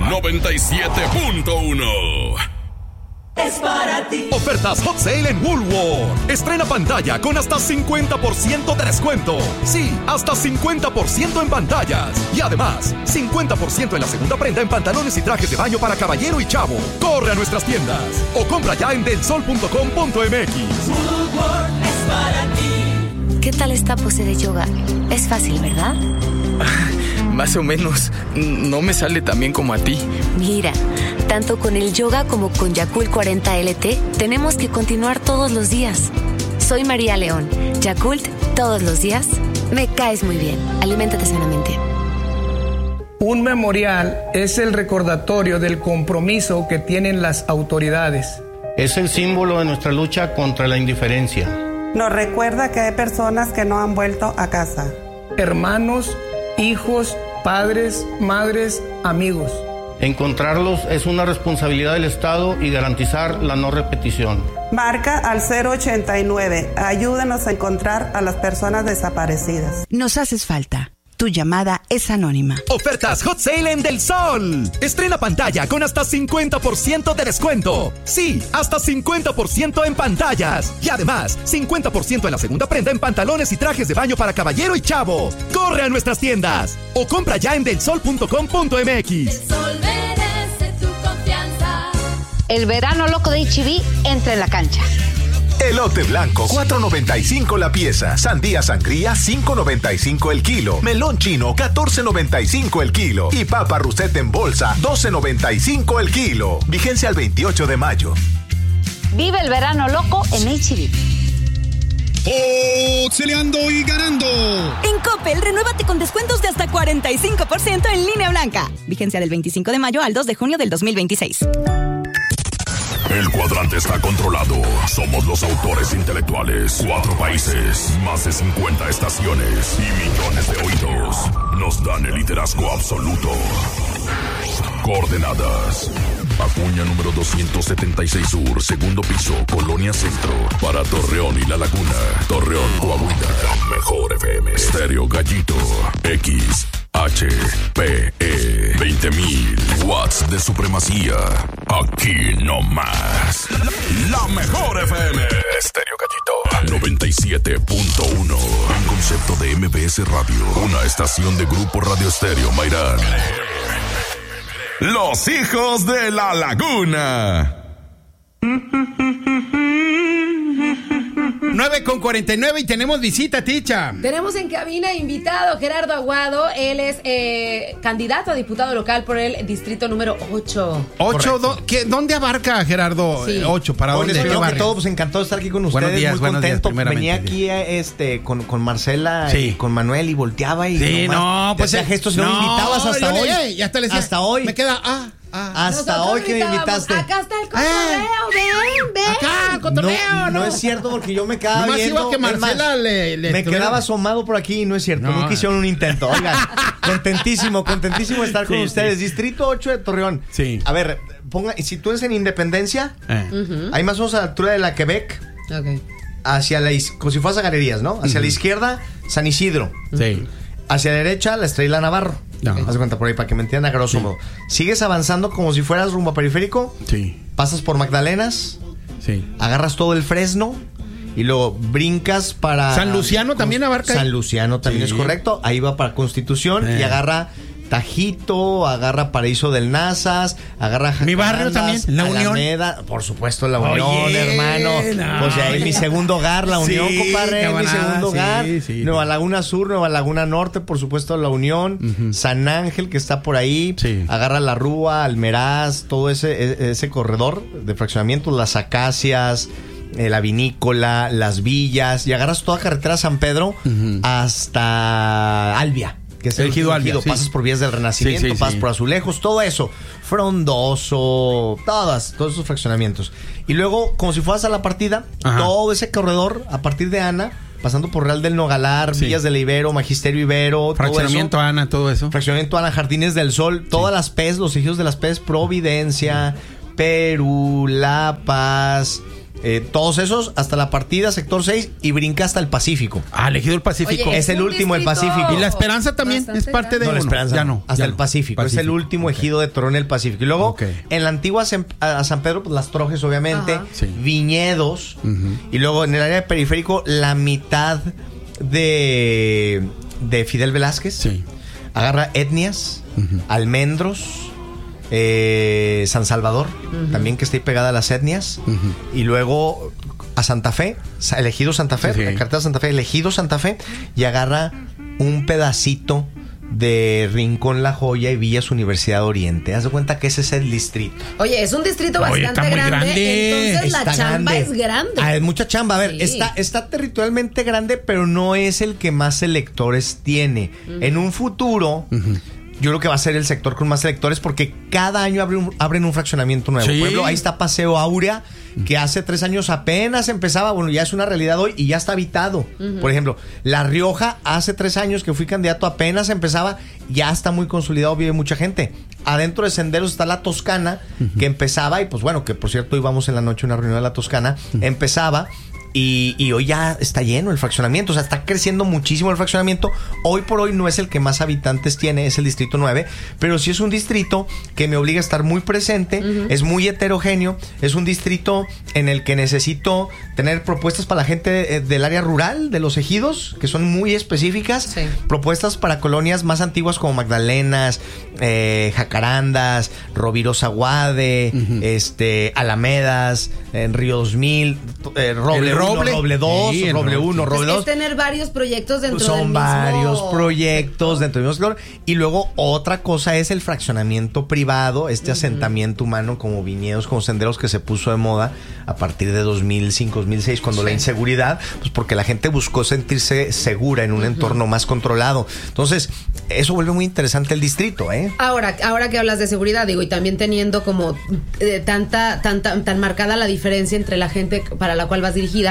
97.1. Es para ti. Ofertas Hot Sale en Woolworth. Estrena pantalla con hasta 50% de descuento. Sí, hasta 50% en pantallas. Y además, 50% en la segunda prenda en pantalones y trajes de baño para caballero y chavo. Corre a nuestras tiendas o compra ya en delsol.com.mx. Woolworth es para ti. ¿Qué tal esta pose de yoga? Es fácil, ¿verdad? Más o menos. No me sale tan bien como a ti. Mira, tanto con el yoga como con Yakult 40 LT, tenemos que continuar todos los días. Soy María León. Yakult, todos los días. Me caes muy bien. Aliméntate sanamente. Un memorial es el recordatorio del compromiso que tienen las autoridades. Es el símbolo de nuestra lucha contra la indiferencia. Nos recuerda que hay personas que no han vuelto a casa. Hermanos, hijos, padres, madres, amigos. Encontrarlos es una responsabilidad del Estado y garantizar la no repetición. Marca al 089. Ayúdanos a encontrar a las personas desaparecidas. Nos haces falta. Tu llamada es anónima. Ofertas Hot Sale en Del Sol. Estrena pantalla con hasta 50% de descuento. Sí, hasta 50% en pantallas. Y además, 50% en la segunda prenda en pantalones y trajes de baño para caballero y chavo. Corre a nuestras tiendas o compra ya en delsol.com.mx. El sol merece tu confianza. El verano loco de H-E-B entra en la cancha. Elote blanco, $4.95 la pieza. Sandía sangría, $5.95 el kilo. Melón chino, $14.95 el kilo. Y papa Russet en bolsa, $12.95 el kilo. Vigencia al 28 de mayo. Vive el verano loco en H-E-B. ¡Celeando y ganando! En Coppel, renuévate con descuentos de hasta 45% en línea blanca. Vigencia del 25 de mayo al 2 de junio del 2026. El cuadrante está controlado. Somos los autores intelectuales. 4 países, más de 50 estaciones y millones de oídos. Nos dan el liderazgo absoluto. Coordenadas: Acuña número 276 Sur, segundo piso, Colonia Centro. Para Torreón y La Laguna. Torreón, Coahuila. Mejor FM. Estéreo Gallito. XHPE 20.000 watts de supremacía. Aquí no más. La mejor FM. Estéreo Gallito 97.1. Un concepto de MBS Radio. Una estación de Grupo Radio Estéreo Mairán. Los hijos de la Laguna. 9:49 y tenemos visita, Ticha. Tenemos en cabina invitado Gerardo Aguado. Él es candidato a diputado local por el distrito número 8. ¿Dónde abarca, Gerardo? Sí. 8, ¿para dónde? Les pido que todo, pues encantado de estar aquí con ustedes. Buenos días, muy contento. Días, venía aquí con Marcela y con Manuel y volteaba y sí, no, pues hacía gestos y no me invitabas hasta hoy. Y hasta le decía, hasta hoy. Me queda hasta hoy que me invitaste. Acá está el cotorreo, ven. Acá, el cotorreo. No es cierto, porque yo me quedaba viendo. Iba que Marcela me quedaba asomado por aquí y no es cierto. Nunca hicieron un intento. Oigan, contentísimo de estar con ustedes. Distrito 8 de Torreón. Sí. A ver, si tú eres en Independencia, hay más o menos a la altura de la Quebec. Ok. Hacia como si fueras a Galerías, ¿no? Hacia la izquierda, San Isidro. Sí. Hacia la derecha, la Estrella Navarro. Haz de cuenta por ahí para que me entiendan a grosso modo. Sigues avanzando como si fueras rumbo a Periférico. Sí. Pasas por Magdalenas. Sí. Agarras todo el Fresno. Y luego brincas para... San Luciano también abarca. San Luciano también es correcto. Ahí va para Constitución. Y agarra Tajito, agarra Paraíso del Nazas, agarra Jacarandas, mi barrio también, La Alameda, Unión. Por supuesto, La Unión, hermano. Pues ahí mi segundo hogar, La Unión, compadre, mi segundo hogar. Nueva Laguna Sur, Nueva Laguna Norte, por supuesto, La Unión. San Ángel, que está por ahí. Agarra La Rúa, Almeraz, todo ese corredor de fraccionamientos, Las Acacias, la Vinícola, Las Villas, y agarras toda carretera San Pedro hasta Albia, que es el ejido Albia. Pasas por Vías del Renacimiento, pasas por Azulejos, todo eso, Frondoso, todos esos fraccionamientos. Y luego, como si fueras a la partida, todo ese corredor a partir de Ana, pasando por Real del Nogalar, Villas del Ibero, Magisterio Ibero, Fraccionamiento Ana, todo eso. Fraccionamiento Ana, Jardines del Sol, todas las PES, los ejidos de las PES, Providencia, Perú, La Paz, Todos esos hasta la partida, sector 6, y brinca hasta el Pacífico. Elegido el Pacífico. Oye, es el último, el Pacífico. Y la Esperanza también es parte de la uno. Esperanza Ya no. Hasta ya el no. Pacífico. Es el último ejido de Torreón, el Pacífico. Y luego, en la antigua a San Pedro, pues las Trojes, obviamente. Viñedos. Y luego en el área periférico, la mitad de Fidel Velázquez. Agarra Etnias, Almendros, San Salvador, también que está ahí pegada a las Etnias, y luego a Santa Fe, elegido Santa Fe, carretera Santa Fe, elegido Santa Fe, y agarra un pedacito de Rincón La Joya y Villas Universidad Oriente. Haz de cuenta que ese es el distrito. Oye, es un distrito bastante grande. Entonces la chamba es grande. Es mucha chamba. A ver, está territorialmente grande, pero no es el que más electores tiene. En un futuro, yo creo que va a ser el sector con más electores, porque cada año abren un fraccionamiento nuevo. Por ejemplo, ahí está Paseo Áurea, que hace 3 años apenas empezaba. Bueno, ya es una realidad hoy y ya está habitado. Por ejemplo, La Rioja, hace 3 años que fui candidato, apenas empezaba, ya está muy consolidado, vive mucha gente. Adentro de Senderos está La Toscana, que empezaba, y pues bueno, que por cierto íbamos en la noche a una reunión de La Toscana, empezaba. Y hoy ya está lleno el fraccionamiento, o sea, está creciendo muchísimo el fraccionamiento. Hoy por hoy no es el que más habitantes tiene, es el distrito 9, pero sí es un distrito que me obliga a estar muy presente, es muy heterogéneo, es un distrito en el que necesito tener propuestas para la gente del área rural, de los ejidos, que son muy específicas, propuestas para colonias más antiguas como Magdalenas, Jacarandas, Rovira Zaguade, Alamedas, en Río 2000, Roble 2, Roble 1, Roble 2. Es tener varios proyectos dentro del mismo. Son varios proyectos dentro del mismo sector. Y luego otra cosa es el fraccionamiento privado, asentamiento humano como viñedos, como senderos, que se puso de moda a partir de 2005, 2006, cuando la inseguridad, pues porque la gente buscó sentirse segura en un entorno más controlado. Entonces, eso vuelve muy interesante el distrito, ¿eh? Ahora que hablas de seguridad, digo, y también teniendo como tan marcada la diferencia entre la gente para la cual vas dirigida,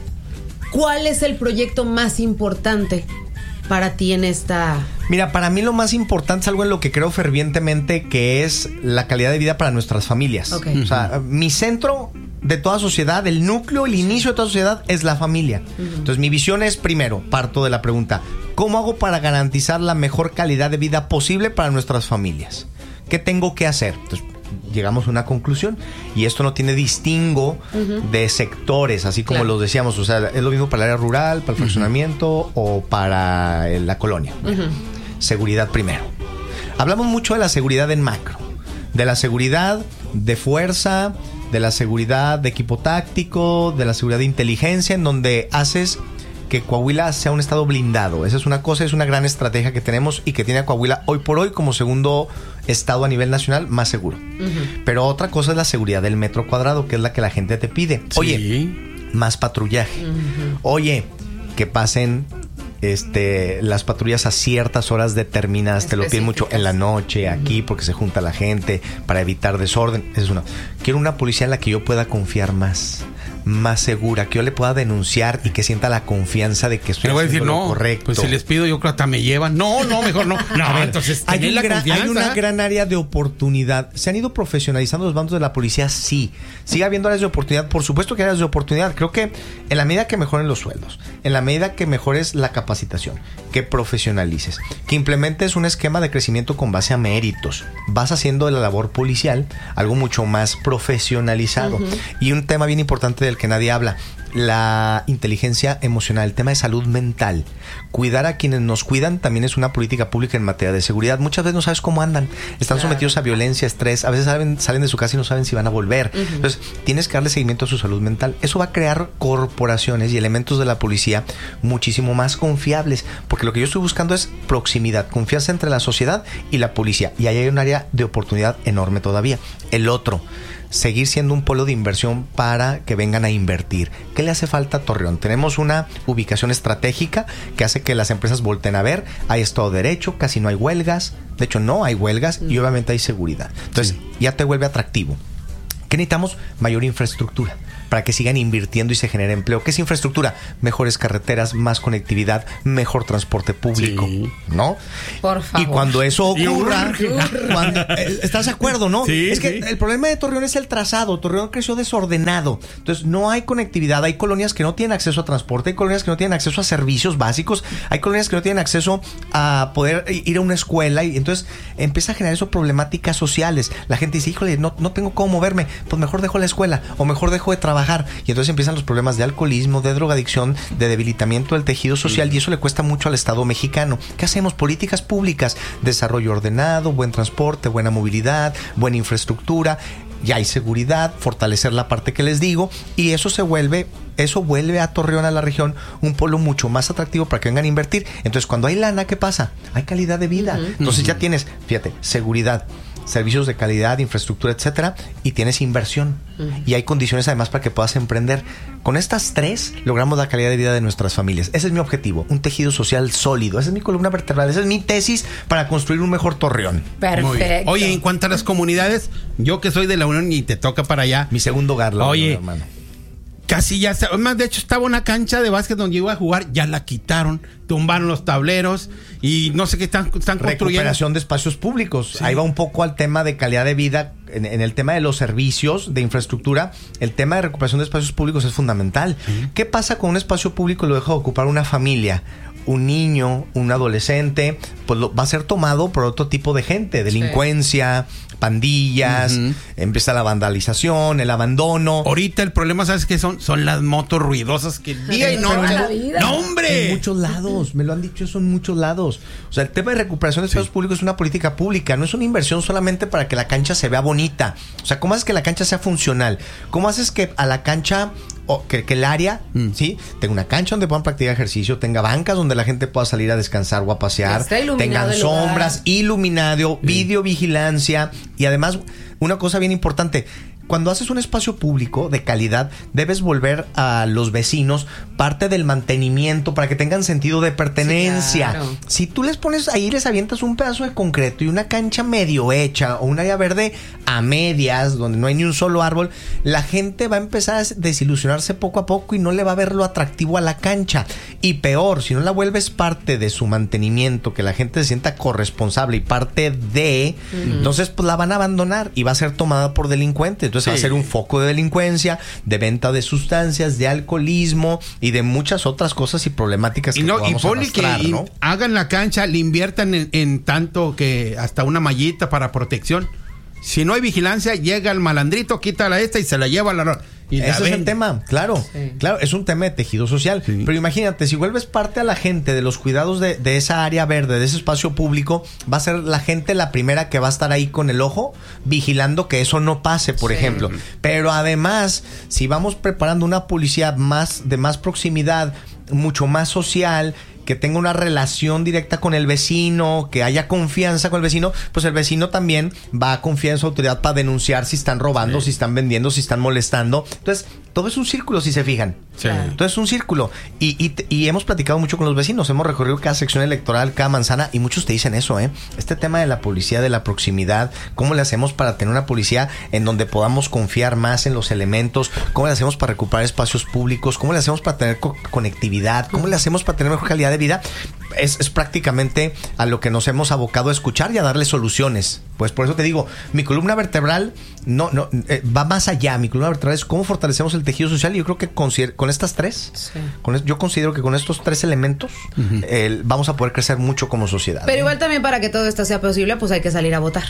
¿cuál es el proyecto más importante para ti en esta? Mira, para mí lo más importante es algo en lo que creo fervientemente, que es la calidad de vida para nuestras familias. O sea, mi centro de toda sociedad, el núcleo, el inicio de toda sociedad es la familia. Entonces mi visión es, primero, parto de la pregunta, ¿cómo hago para garantizar la mejor calidad de vida posible para nuestras familias? ¿Qué tengo que hacer? Entonces, llegamos a una conclusión, y esto no tiene distingo de sectores, así como lo decíamos, o sea, es lo mismo para el área rural, para el fraccionamiento o para la colonia. Seguridad primero. Hablamos mucho de la seguridad en macro, de la seguridad de fuerza, de la seguridad de equipo táctico, de la seguridad de inteligencia, en donde haces que Coahuila sea un estado blindado. Esa es una cosa, es una gran estrategia que tenemos y que tiene a Coahuila hoy por hoy como segundo estado a nivel nacional más seguro. Pero otra cosa es la seguridad del metro cuadrado, que es la que la gente te pide. Oye, más patrullaje. Oye, que pasen las patrullas a ciertas horas determinadas, te lo piden mucho en la noche, aquí, porque se junta la gente para evitar desorden. Esa es una. Quiero una policía en la que yo pueda confiar más segura, que yo le pueda denunciar y que sienta la confianza de que estoy haciendo lo correcto. Pues si les pido, yo creo que hasta me llevan. No, mejor no. No, entonces hay una gran área de oportunidad. ¿Se han ido profesionalizando los bandos de la policía? Sí. Sigue habiendo áreas de oportunidad. Por supuesto que hay áreas de oportunidad. Creo que en la medida que mejoren los sueldos, en la medida que mejores la capacitación, que profesionalices, que implementes un esquema de crecimiento con base a méritos, vas haciendo de la labor policial algo mucho más profesionalizado. Y un tema bien importante del que nadie habla, la inteligencia emocional, el tema de salud mental. Cuidar a quienes nos cuidan también es una política pública en materia de seguridad. Muchas veces no sabes cómo andan, están sometidos a violencia, estrés, a veces salen de su casa y no saben si van a volver. Entonces tienes que darle seguimiento a su salud mental. Eso va a crear corporaciones y elementos de la policía muchísimo más confiables, porque lo que yo estoy buscando es proximidad, confianza entre la sociedad y la policía, y ahí hay un área de oportunidad enorme todavía. El otro, seguir siendo un polo de inversión para que vengan a invertir. ¿Qué le hace falta a Torreón? Tenemos una ubicación estratégica que hace que las empresas volteen a ver. Hay Estado de Derecho, casi no hay huelgas. De hecho, no hay huelgas y obviamente hay seguridad. Entonces, ya te vuelve atractivo. ¿Qué necesitamos? Mayor infraestructura. para que sigan invirtiendo y se genere empleo. ¿Qué es infraestructura? Mejores carreteras, más conectividad, mejor transporte público, ¿no? Por favor. Y cuando eso ocurra, ¿estás de acuerdo, no? Sí, es que el problema de Torreón es el trazado. Torreón creció desordenado. Entonces, no hay conectividad. Hay colonias que no tienen acceso a transporte, hay colonias que no tienen acceso a servicios básicos, hay colonias que no tienen acceso a poder ir a una escuela, y entonces empieza a generar eso problemáticas sociales. La gente dice, híjole, no tengo cómo moverme, pues mejor dejo la escuela o mejor dejo de trabajar, y entonces empiezan los problemas de alcoholismo, de drogadicción, de debilitamiento del tejido social, y eso le cuesta mucho al Estado mexicano. ¿Qué hacemos? Políticas públicas, desarrollo ordenado, buen transporte, buena movilidad, buena infraestructura, ya hay seguridad, fortalecer la parte que les digo, y eso vuelve a Torreón, a la región, un polo mucho más atractivo para que vengan a invertir. Entonces, cuando hay lana, ¿qué pasa? Hay calidad de vida. Entonces ya tienes, fíjate, seguridad, servicios de calidad, infraestructura, etcétera, y tienes inversión. Y hay condiciones además para que puedas emprender. Con estas tres logramos la calidad de vida de nuestras familias. Ese es mi objetivo, un tejido social sólido. Esa es mi columna vertebral, esa es mi tesis para construir un mejor Torreón. Perfecto. Oye, en cuanto a las comunidades, yo que soy de la Unión y te toca para allá. Mi segundo hogar, oye, hermano. Casi ya está. Más, de hecho, estaba una cancha de básquet donde yo iba a jugar, ya la quitaron, tumbaron los tableros y no sé qué están construyendo. Recuperación de espacios públicos. Sí. Ahí va un poco al tema de calidad de vida. En el tema de los servicios de infraestructura, el tema de recuperación de espacios públicos es fundamental. ¿Qué pasa con un espacio público y lo deja de ocupar una familia? Un niño, un adolescente, pues va a ser tomado por otro tipo de gente, delincuencia, pandillas, empieza la vandalización, el abandono. Ahorita el problema, ¿sabes qué son? Son las motos ruidosas que día y noche. ¡No, hombre! En muchos lados, me lo han dicho eso en muchos lados. O sea, el tema de recuperación de espacios públicos es una política pública, no es una inversión solamente para que la cancha se vea bonita. O sea, ¿cómo haces que la cancha sea funcional? ¿Cómo haces que a la cancha... que el área, ¿sí? Tenga una cancha donde puedan practicar ejercicio, tenga bancas donde la gente pueda salir a descansar o a pasear, tengan sombras, iluminado, videovigilancia, y además, una cosa bien importante, cuando haces un espacio público de calidad, debes volver a los vecinos parte del mantenimiento para que tengan sentido de pertenencia. Sí, claro. Si tú les pones ahí, les avientas un pedazo de concreto y una cancha medio hecha o un área verde a medias, donde no hay ni un solo árbol, la gente va a empezar a desilusionarse poco a poco y no le va a ver lo atractivo a la cancha. Y peor, si no la vuelves parte de su mantenimiento, que la gente se sienta corresponsable y parte de, entonces pues la van a abandonar y va a ser tomada por delincuentes. Entonces va a ser un foco de delincuencia, de venta de sustancias, de alcoholismo y de muchas otras cosas y problemáticas que podamos arrastrar, que ¿no? Hagan la cancha, le inviertan en tanto que hasta una mallita para protección. Si no hay vigilancia, llega el malandrito, quita esta y se la lleva a la... Ese es el tema, claro, claro, es un tema de tejido social, pero imagínate, si vuelves parte a la gente de los cuidados de esa área verde, de ese espacio público, va a ser la gente la primera que va a estar ahí con el ojo, vigilando que eso no pase, por ejemplo, pero además, si vamos preparando una policía de más proximidad, mucho más social, que tenga una relación directa con el vecino, que haya confianza con el vecino, pues el vecino también va a confiar en su autoridad para denunciar si están robando, si están vendiendo, si están molestando. Entonces, todo es un círculo, si se fijan. Entonces es un círculo. Y hemos platicado mucho con los vecinos, hemos recorrido cada sección electoral, cada manzana, y muchos te dicen eso, este tema de la policía, de la proximidad, ¿cómo le hacemos para tener una policía en donde podamos confiar más en los elementos? ¿Cómo le hacemos para recuperar espacios públicos? ¿Cómo le hacemos para tener conectividad? ¿Cómo le hacemos para tener mejor calidad de vida? Es prácticamente a lo que nos hemos abocado a escuchar y a darle soluciones. Pues por eso te digo, mi columna vertebral va más allá. Mi columna vertebral es cómo fortalecemos el tejido social, y yo creo que con estas tres, yo considero que con estos tres elementos vamos a poder crecer mucho como sociedad. Pero igual también, para que todo esto sea posible, pues hay que salir a votar.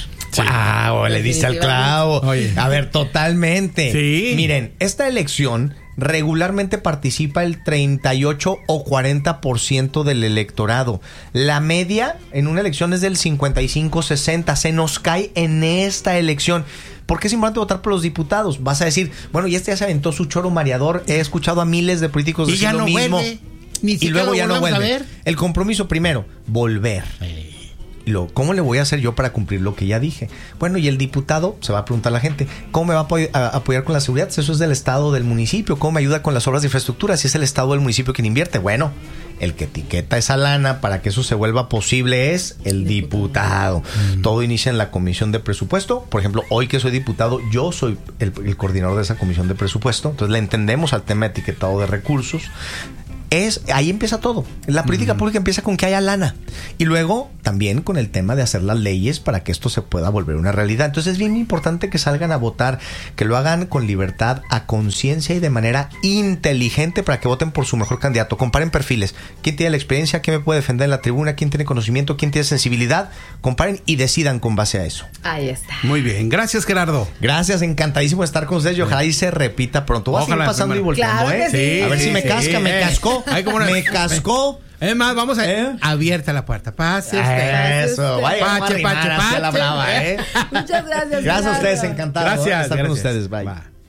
Le diste al clavo. A ver, totalmente. Miren, esta elección regularmente participa el 38 o 40% del electorado. La media en una elección es del 55-60. Se nos cae en esta elección. ¿Por qué es importante votar por los diputados? Vas a decir, bueno, y ya se aventó su choro mareador. He escuchado a miles de políticos decir lo mismo. Y luego ya no vuelve. El compromiso primero, volver. ¿cómo le voy a hacer yo para cumplir lo que ya dije? Bueno, y el diputado, se va a preguntar la gente, ¿cómo me va a apoyar con la seguridad? Eso es del Estado, del municipio. ¿Cómo me ayuda con las obras de infraestructura? Si es el Estado, del municipio quien invierte. Bueno, el que etiqueta esa lana para que eso se vuelva posible es el diputado. Todo inicia en la comisión de presupuesto. Por ejemplo, hoy que soy diputado, yo soy el coordinador de esa comisión de presupuesto. Entonces le entendemos al tema de etiquetado de recursos. Ahí empieza todo. La política pública empieza con que haya lana. Y luego también con el tema de hacer las leyes para que esto se pueda volver una realidad. Entonces es bien importante que salgan a votar, que lo hagan con libertad, a conciencia y de manera inteligente para que voten por su mejor candidato. Comparen perfiles. ¿Quién tiene la experiencia? ¿Quién me puede defender en la tribuna? ¿Quién tiene conocimiento? ¿Quién tiene sensibilidad? Comparen y decidan con base a eso. Ahí está. Muy bien. Gracias, Gerardo. Gracias. Encantadísimo de estar con ustedes y ojalá y se repita pronto. Voy a seguir pasando y volteando, claro que sí. A ver si me casca, me cascó. Me cascó. Es más, vamos a abierta la puerta. Pase usted. Eso, vaya. Muchas gracias. Gracias a ustedes, encantado. Gracias. Estar con ustedes. Bye.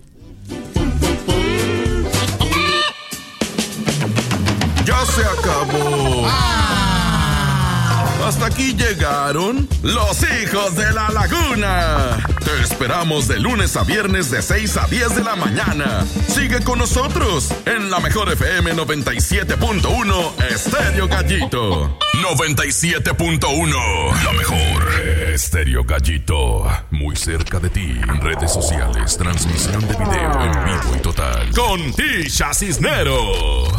Ya se acabó. Hasta aquí llegaron los hijos de la laguna. Te esperamos de lunes a viernes de 6 a 10 de la mañana. Sigue con nosotros en la mejor FM 97.1 Estéreo Gallito. 97.1 la mejor Estéreo Gallito. Muy cerca de ti en redes sociales. Transmisión de video en vivo y total. Con Tisha Cisneros.